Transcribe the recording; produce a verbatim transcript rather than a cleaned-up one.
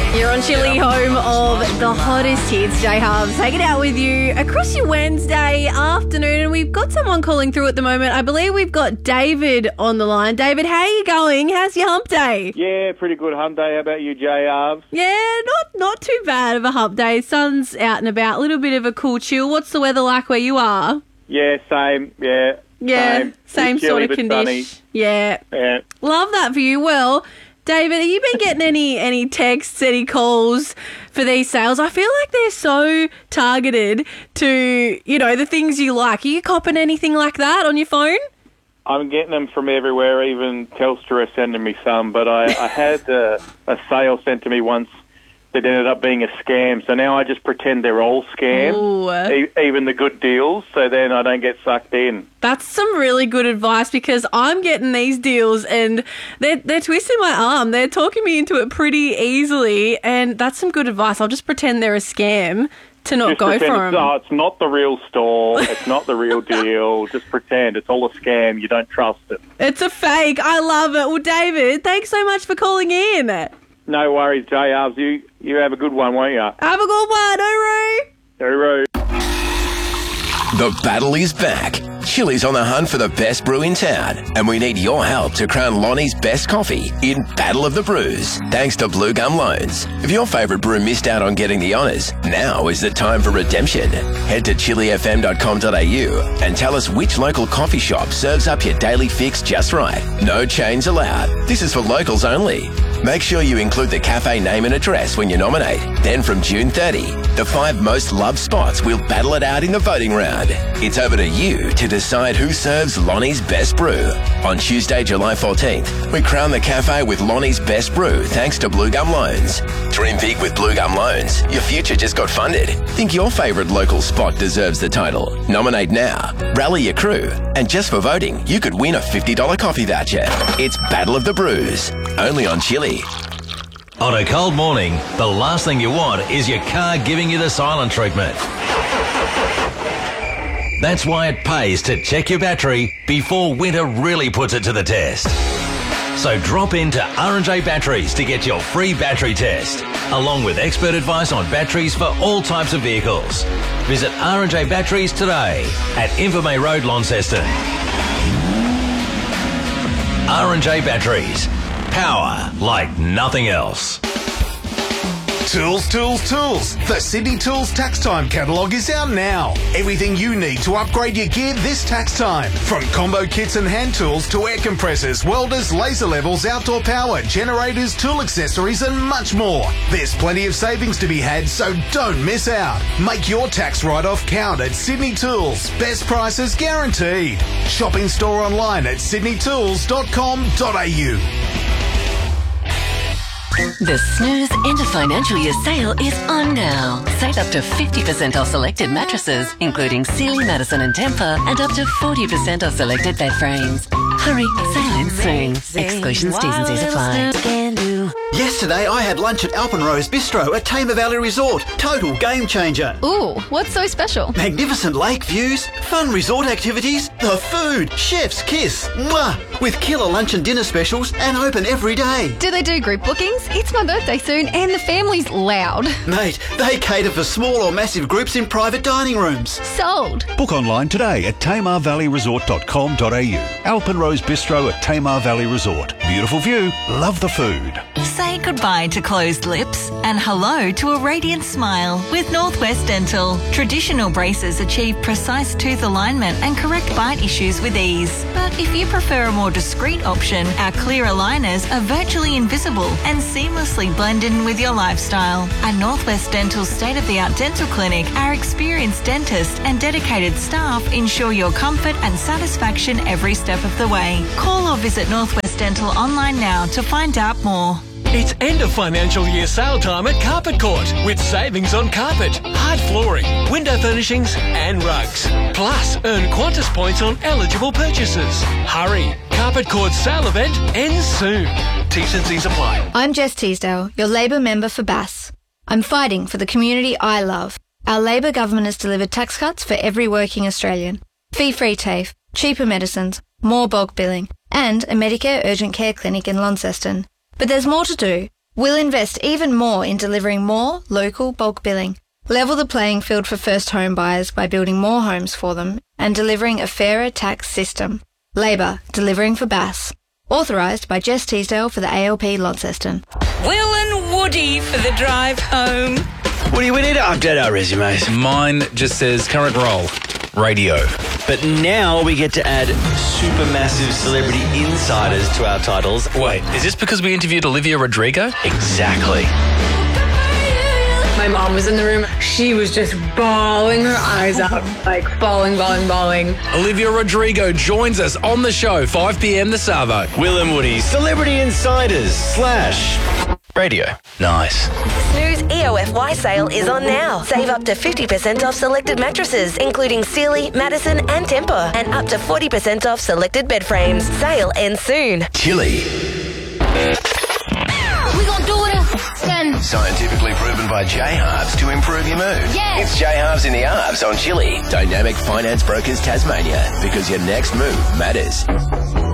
You're on Chili, home of the hottest hits. J Hubs, taking it out with you across your Wednesday afternoon. And we've got someone calling through at the moment. I believe we've got David on the line. David, how are you going? How's your hump day? Yeah, pretty good hump day. How about you, J Hubs? Yeah, not not too bad of a hump day. Sun's out and about, a little bit of a cool chill. What's the weather like where you are? Yeah, same. Yeah, Yeah, same, same Chilly, sort of but condition. sunny. Yeah. Yeah. Love that for you. Well, David, have you been getting any any texts, any calls for these sales? I feel like they're so targeted to, you know, the things you like. Are you copping anything like that on your phone? I'm getting them from everywhere. Even Telstra are sending me some. But I, I had a, a sale sent to me once that ended up being a scam. So now I just pretend they're all scams, e- even the good deals, so then I don't get sucked in. That's some really good advice, because I'm getting these deals and they're, they're twisting my arm. They're talking me into it pretty easily, and that's some good advice. I'll just pretend they're a scam to not Just go pretend for it's, them. oh, it's not the real store. It's not the real deal. Just pretend it's all a scam. You don't trust it. It's a fake. I love it. Well, David, thanks so much for calling in. No worries, J Hubs. You, you have a good one, won't you? Have a good one, Uru. Hooroo. The battle is back. Chili's on the hunt for the best brew in town, and we need your help to crown Lonnie's best coffee in Battle of the Brews, thanks to Blue Gum Loans. If your favourite brew missed out on getting the honours, now is the time for redemption. Head to chili f m dot com dot a u and tell us which local coffee shop serves up your daily fix just right. No chains allowed. This is for locals only. Make sure you include the cafe name and address when you nominate. Then from June thirtieth, the five most loved spots will battle it out in the voting round. It's over to you to decide who serves Lonnie's best brew. On Tuesday, July fourteenth, we crown the cafe with Lonnie's best brew thanks to Blue Gum Loans. Dream big with Blue Gum Loans. Your future just got funded. Think your favourite local spot deserves the title. Nominate now. Rally your crew. And just for voting, you could win a fifty dollars coffee voucher. It's Battle of the Brews. Only on Chili. On a cold morning, the last thing you want is your car giving you the silent treatment. That's why it pays to check your battery before winter really puts it to the test. So drop into R and J Batteries to get your free battery test, along with expert advice on batteries for all types of vehicles. Visit R and J Batteries today at Invermay Road, Launceston. R and J Batteries. Power like nothing else. Tools, tools, tools. The Sydney Tools Tax Time catalogue is out now. Everything you need to upgrade your gear this tax time. From combo kits and hand tools to air compressors, welders, laser levels, outdoor power, generators, tool accessories and much more. There's plenty of savings to be had, so don't miss out. Make your tax write-off count at Sydney Tools. Best prices guaranteed. Shop in store online at sydney tools dot com dot a u. The Snooze End of Financial Year sale is on now. Save up to fifty percent off selected mattresses, including Sealy, Madison and Tempur, and up to forty percent off selected bed frames. Hurry, sale ends soon. Exclusions, T's and C's apply. Yesterday I had lunch at Alpenrose Bistro at Tamar Valley Resort. Total game changer. Ooh, what's so special? Magnificent lake views, fun resort activities, the food, chef's kiss, mwah, with killer lunch and dinner specials and open every day. Do they do group bookings? It's my birthday soon and the family's loud. Mate, they cater for small or massive groups in private dining rooms. Sold. Book online today at tamar valley resort dot com dot a u. Alpenrose Bistro at Tamar Valley Resort. Beautiful view, love the food. Say goodbye to closed lips and hello to a radiant smile with Northwest Dental. Traditional braces achieve precise tooth alignment and correct bite issues with ease. But if you prefer a more discreet option, our clear aligners are virtually invisible and seamlessly blend in with your lifestyle. At Northwest Dental's state-of-the-art dental clinic, our experienced dentists and dedicated staff ensure your comfort and satisfaction every step of the way. Call or visit Northwest Dental online now to find out more. It's end of financial year sale time at Carpet Court with savings on carpet, hard flooring, window furnishings and rugs. Plus, earn Qantas points on eligible purchases. Hurry! Carpet Court's sale event ends soon. T's and C's apply. I'm Jess Teasdale, your Labor member for Bass. I'm fighting for the community I love. Our Labor government has delivered tax cuts for every working Australian. Fee-free TAFE, cheaper medicines, more bulk billing, and a Medicare urgent care clinic in Launceston. But there's more to do. We'll invest even more in delivering more local bulk billing, level the playing field for first home buyers by building more homes for them and delivering a fairer tax system. Labor, delivering for Bass. Authorised by Jess Teasdale for the A L P Launceston. Will and Woody for the drive home. Woody, we need to update our resumes. Mine just says current role, radio. But now we get to add supermassive celebrity insiders to our titles. Wait, is this because we interviewed Olivia Rodrigo? Exactly. My mom was in the room. She was just bawling her eyes out, like bawling, bawling, bawling. Olivia Rodrigo joins us on the show, five p.m. the Savo. Will and Woody, Celebrity Insiders slash radio. Nice. Snooze E O F Y sale is on now. Save up to fifty percent off selected mattresses, including Sealy, Madison and Tempur, and up to forty percent off selected bed frames. Sale ends soon. Chili. We gonna do it again. Scientifically proven by J-Halves to improve your mood. Yes. It's J-Halves in the Halves on Chili. Dynamic Finance Brokers Tasmania, because your next move matters.